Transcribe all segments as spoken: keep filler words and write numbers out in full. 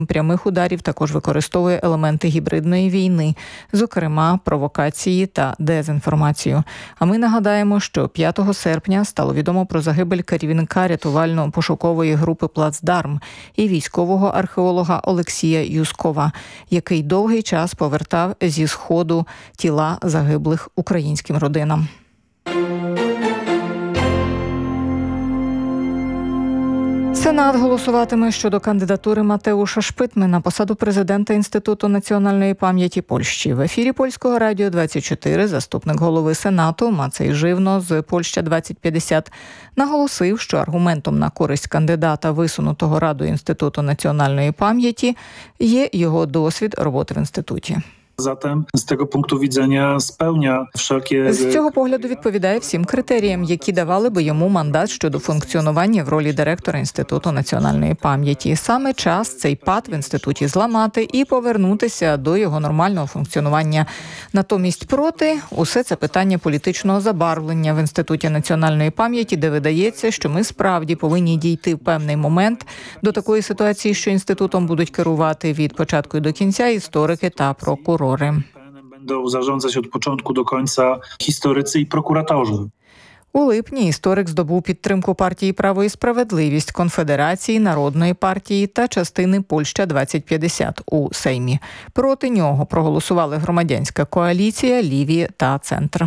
прямих ударів також використовує елементи гібридної війни, зокрема провокації та дезінформацію. А ми нагадаємо, що п'ятого серпня стало відомо про загибель керівника рятувально-пошукової групи «Плацдарм» і військового археолога Олексія Юскова, який довгий час повертав зі Сходу тіла загиблих українським родинам. Сенат голосуватиме щодо кандидатури Матеуша Шпитми на посаду президента Інституту національної пам'яті Польщі. В ефірі Польського радіо двадцять чотири заступник голови Сенату Мацей Живно з Польща двадцять п'ятдесят наголосив, що аргументом на користь кандидата, висунутого Радою Інституту національної пам'яті, є його досвід роботи в інституті. Zatem z tego punktu widzenia spełnia wszelkie... З цього погляду відповідає всім критеріям, які давали би йому мандат щодо функціонування в ролі директора Інституту національної пам'яті. Саме час цей пад в інституті зламати і повернутися до його нормального функціонування. Натомість проти – усе це питання політичного забарвлення в Інституті національної пам'яті, де видається, що ми справді повинні дійти в певний момент до такої ситуації, що інститутом будуть керувати від початку до кінця історики та прокурори. Będą zarządzać od początku do końca historycy i prokuratorzy. У липні історик здобув підтримку партії «Право і справедливість», Конфедерації, Народної партії та частини Польща двадцять п'ятдесят у Сеймі. Проти нього проголосували громадянська коаліція, ліві та центр.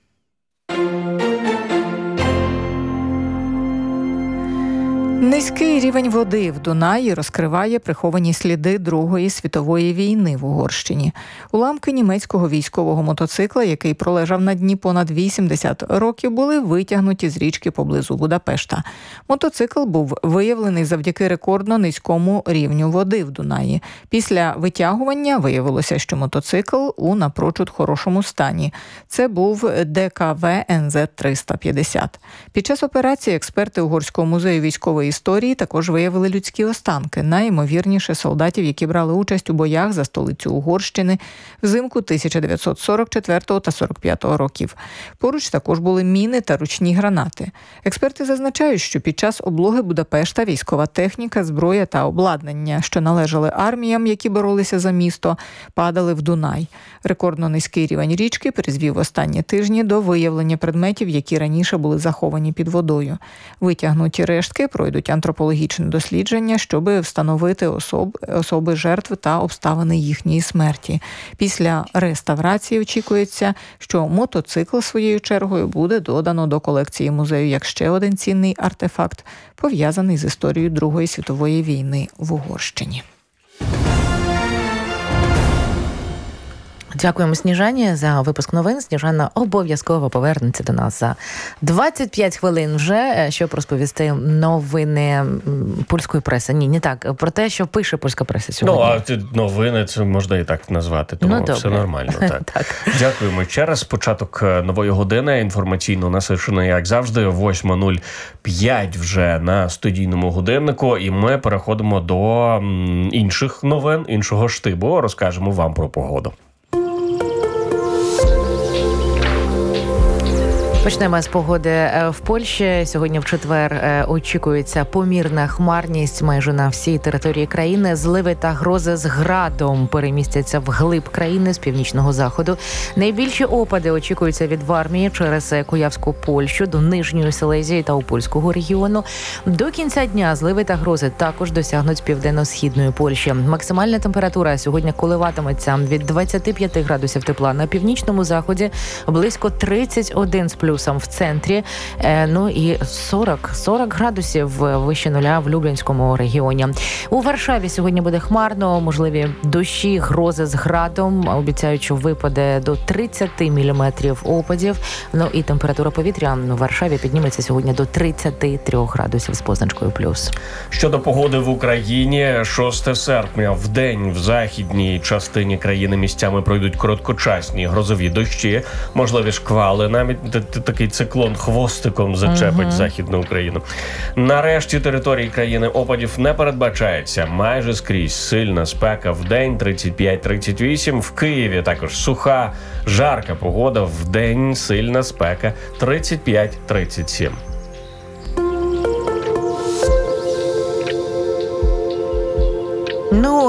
Низький рівень води в Дунаї розкриває приховані сліди Другої світової війни в Угорщині. Уламки німецького військового мотоцикла, який пролежав на дні понад вісімдесят років, були витягнуті з річки поблизу Будапешта. Мотоцикл був виявлений завдяки рекордно низькому рівню води в Дунаї. Після витягування виявилося, що мотоцикл у напрочуд хорошому стані. Це був Д К В Н З триста п'ятдесят. Під час операції експерти Угорського музею військової історії також виявили людські останки, найімовірніше солдатів, які брали участь у боях за столицю Угорщини взимку тисяча дев'ятсот сорок четвертого та сорок п'ятого років. Поруч також були міни та ручні гранати. Експерти зазначають, що під час облоги Будапешта військова техніка, зброя та обладнання, що належали арміям, які боролися за місто, падали в Дунай. Рекордно низький рівень річки призвів останні тижні до виявлення предметів, які раніше були заховані під водою. Витягнуті рештки пройдуть антропологічне дослідження, щоб встановити особ, особи жертв та обставини їхньої смерті. Після реставрації очікується, що мотоцикл своєю чергою буде додано до колекції музею як ще один цінний артефакт, пов'язаний з історією Другої світової війни в Угорщині. Дякуємо Сніжані за випуск новин. Сніжана обов'язково повернеться до нас за двадцять п'ять хвилин вже, щоб розповісти новини польської преси. Ні, не так. Про те, що пише польська преса сьогодні. Ну, а новини це можна і так назвати, тому ну, все нормально. Так. так. Дякуємо ще раз. Початок нової години інформаційно насичено, як завжди, восьма нуль п'ять вже на студійному годиннику, і ми переходимо до інших новин, іншого штибу. Розкажемо вам про погоду. Почнемо з погоди в Польщі. Сьогодні в четвер очікується помірна хмарність майже на всій території країни. Зливи та грози з градом перемістяться вглиб країни з північного заходу. Найбільші опади очікуються від Вармії через Куявську Польщу до Нижньої Силезії та Опольського регіону. До кінця дня зливи та грози також досягнуть південно-східної Польщі. Максимальна температура сьогодні коливатиметься від двадцяти п'яти градусів тепла на північному заході, близько тридцять один з плюсом в центрі, ну і сорок, сорок градусів вище нуля в Люблінському регіоні. У Варшаві сьогодні буде хмарно, можливі дощі, грози з градом, обіцяють, що випаде до тридцять міліметрів опадів, ну і температура повітря в Варшаві підніметься сьогодні до тридцять три градусів з позначкою плюс. Щодо погоди в Україні, шостого серпня в день в західній частині країни місцями пройдуть короткочасні грозові дощі, можливі шквали, навіть такий циклон хвостиком зачепить uh-huh. Західну Україну. Нарешті території країни опадів не передбачається. Майже скрізь сильна спека в день тридцять п'ять тридцять вісім. В Києві також суха, жарка погода в день, сильна спека тридцять п'ять тридцять сім. Ну